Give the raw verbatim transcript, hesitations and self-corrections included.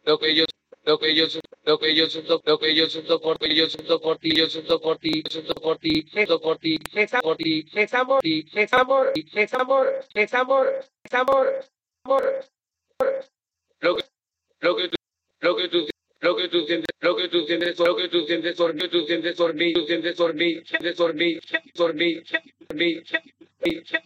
lo que yo, lo que yo, lo que yo siento, lo que yo siento por ti, yo siento por ti, yo siento por ti, yo siento por ti, siento por ti, es por ti, es amor, es amor, es amor, es amor, es amor, amor, lo que, lo que tú, lo que tú, lo que tú sientes, lo que tú sientes, lo que tú sientes por mí, tú sientes por mí, tú sientes por mí, sientes por mí, por mí, por mí, por mí.